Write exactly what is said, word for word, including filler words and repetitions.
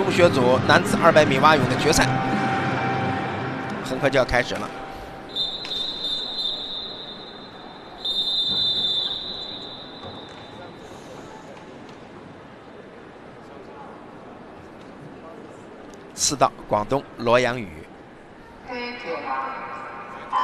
初学组男子二百米蛙泳的决赛，很快就要开始了。四道，广东罗阳宇。